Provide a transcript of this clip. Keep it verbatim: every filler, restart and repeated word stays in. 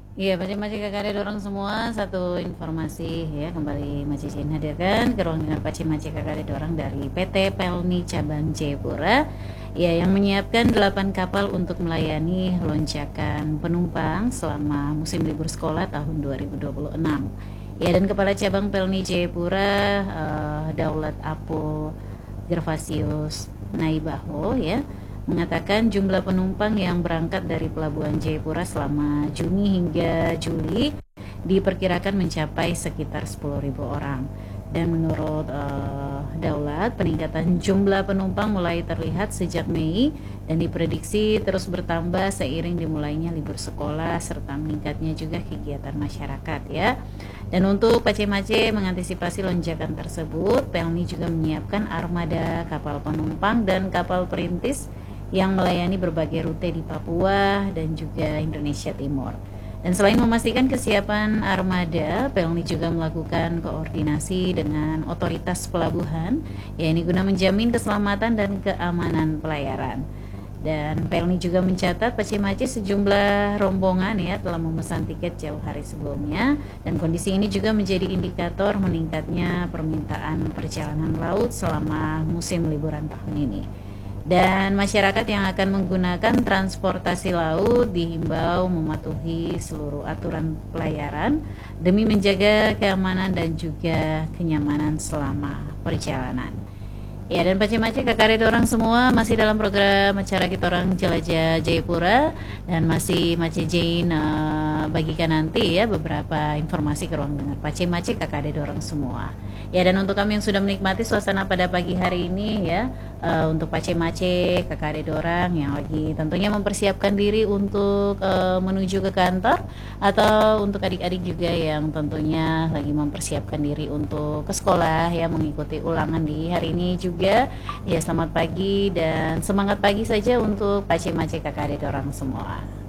Iya, Pace-Mace kakak dorong semua, satu informasi ya, kembali Mace Jin hadirkan ke ruang dengar Pace-Mace kakak dorong dari P T Pelni Cabang Jayapura ya, yang menyiapkan delapan kapal untuk melayani lonjakan penumpang selama musim libur sekolah tahun dua ribu dua puluh enam. Ya, dan Kepala Cabang Pelni Jayapura uh, Daulat Apo Gervasius Naibaho ya mengatakan jumlah penumpang yang berangkat dari Pelabuhan Jayapura selama Juni hingga Juli diperkirakan mencapai sekitar sepuluh ribu orang. Dan menurut uh, Daulat, peningkatan jumlah penumpang mulai terlihat sejak Mei dan diprediksi terus bertambah seiring dimulainya libur sekolah serta meningkatnya juga kegiatan masyarakat ya. Dan untuk Pace-Mace mengantisipasi lonjakan tersebut, Pelni juga menyiapkan armada kapal penumpang dan kapal perintis yang melayani berbagai rute di Papua dan juga Indonesia Timur. Dan selain memastikan kesiapan armada, Pelni juga melakukan koordinasi dengan otoritas pelabuhan, yakni guna menjamin keselamatan dan keamanan pelayaran. Dan Pelni juga mencatat Pace-Mace sejumlah rombongan ya telah memesan tiket jauh hari sebelumnya, dan kondisi ini juga menjadi indikator meningkatnya permintaan perjalanan laut selama musim liburan tahun ini. Dan masyarakat yang akan menggunakan transportasi laut dihimbau mematuhi seluruh aturan pelayaran demi menjaga keamanan dan juga kenyamanan selama perjalanan. Ya, dan Pace-Mace kakak orang semua masih dalam program acara kita orang jelajah Jayapura, dan masih Mace Jane uh, bagikan nanti ya beberapa informasi ke ruang dengar Pace-Mace kakak orang semua. Ya, dan untuk kami yang sudah menikmati suasana pada pagi hari ini ya, uh, untuk Pace-Mace kakak orang yang lagi tentunya mempersiapkan diri untuk uh, menuju ke kantor, atau untuk adik-adik juga yang tentunya lagi mempersiapkan diri untuk ke sekolah ya, mengikuti ulangan di hari ini juga. Ya, selamat pagi dan semangat pagi saja untuk Pace-Mace kakak orang semua.